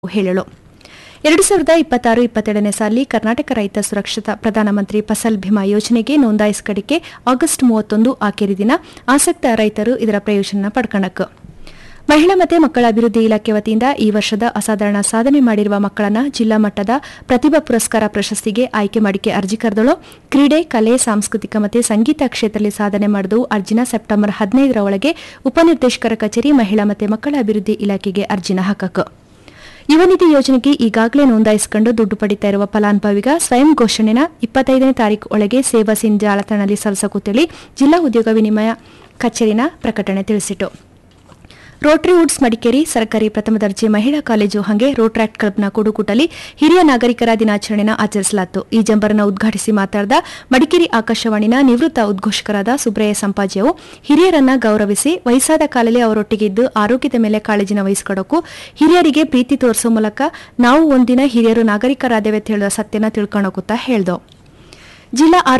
ಹೇಳಲು 2026-27ನೇ ಸಾಲಿ ಕರ್ನಾಟಕ ರೈತ ಸುರಕ್ಷತಾ ಪ್ರಧಾನಮಂತ್ರಿ ಫಸಲ್ ಬಿಮಾ ಯೋಜನೆಗೆ ನೋಂದಾಯಿಸಿಕಡಿಕೆ ಆಗಸ್ಟ್ 31 ಆಖರಿ ದಿನ ಆಸಕ್ತ ರೈತರು ಇದರ ಪ್ರಯೋಜನ ಪಡ್ಕಣಕ್. ಮಹಿಳಾ ಮತ್ತು ಮಕ್ಕಳ ಅಭಿವೃದ್ಧಿ ಇಲಾಖೆ ವತಿಯಿಂದ ಈ ವರ್ಷದ ಅಸಾಧಾರಣ ಸಾಧನೆ ಮಾಡಿರುವ ಮಕ್ಕಳನ್ನು ಜಿಲ್ಲಾ ಮಟ್ಟದ ಪ್ರತಿಭಾ ಪುರಸ್ಕಾರ ಪ್ರಶಸ್ತಿಗೆ ಆಯ್ಕೆ ಮಾಡಿಕೆ ಅರ್ಜಿ ಕರೆದಳು. ಕ್ರೀಡೆ, ಕಲೆ, ಸಾಂಸ್ಕೃತಿಕ ಮತ್ತು ಸಂಗೀತ ಕ್ಷೇತ್ರದಲ್ಲಿ ಸಾಧನೆ ಮಾಡಿದವು ಅರ್ಜಿನ ಸೆಪ್ಟೆಂಬರ್ 15ರ ಒಳಗೆ ಉಪನಿರ್ದೇಶಕರ ಕಚೇರಿ ಮಹಿಳಾ ಮತ್ತು ಮಕ್ಕಳ ಅಭಿವೃದ್ಧಿ ಇಲಾಖೆಗೆ ಅರ್ಜಿನ ಹಾಕಕ್. ಯುವ ನಿಧಿ ಯೋಜನೆಗೆ ಈಗಾಗಲೇ ನೋಂದಾಯಿಸಿಕೊಂಡು ದುಡ್ಡು ಪಡಿತಾ ಇರುವ ಫಲಾನುಭವಿಗ ಸ್ವಯಂ ಘೋಷಣೆನ 25ನೇ ತಾರೀಕು ಒಳಗೆ ಸೇವಾ ಸಿಂಧ್ ಜಾಲತಾಣದಲ್ಲಿ ಸಲ್ಲಿಸಕುತ್ತೇಳಿ ಜಿಲ್ಲಾ ಉದ್ಯೋಗ ವಿನಿಮಯ ಕಚೇರಿನ ಪ್ರಕಟಣೆ ತಿಳಿಸಿತು. ರೋಟರಿ ವುಡ್ಸ್ ಮಡಿಕೇರಿ ಸರ್ಕಾರಿ ಪ್ರಥಮ ದರ್ಜೆ ಮಹಿಳಾ ಕಾಲೇಜು ಹಾಗೆ ರೋಟ್ರಾಕ್ಟ್ ಕ್ಲಬ್ನ ಕೂಡುಕೂಟಲಿ ಹಿರಿಯ ನಾಗರಿಕರ ದಿನಾಚರಣೆನ ಆಚರಿಸಲಾಯಿತು. ಈ ಜಂಬರನ್ನು ಉದ್ಘಾಟಿಸಿ ಮಾತನಾಡಿದ ಮಡಿಕೇರಿ ಆಕಾಶವಾಣಿನ ನಿವೃತ್ತ ಉದ್ಘೋಷಕರಾದ ಸುಬ್ರಯ್ಯ ಸಂಪಾಜಿಯವು ಹಿರಿಯರನ್ನ ಗೌರವಿಸಿ ವಯಸ್ಸಾದ ಕಾಲದಲ್ಲಿ ಅವರೊಟ್ಟಿಗೆ ಇದ್ದು ಆರೋಗ್ಯದ ಮೇಲೆ ಕಾಳಜಿನ ವಹಿಸಿಕೊಡೋಕು, ಹಿರಿಯರಿಗೆ ಪ್ರೀತಿ ತೋರಿಸೋ ಮೂಲಕ ನಾವು ಒಂದಿನ ಹಿರಿಯರು ನಾಗರಿಕರಾದೇವೆ ಅಂತ ಹೇಳುವ ಸತ್ಯನ ತಿಳ್ಕೊಳ್ಳೋಕುತ್ತಾ ಹೇಳ್ದೋ. ಜಿಲ್ಲಾ